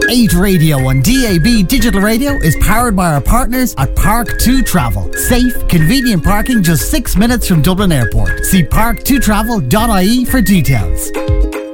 8 Radio and DAB Digital Radio is powered by our partners at Park 2 Travel. Safe, convenient parking just 6 minutes from Dublin Airport. See park2travel.ie for details.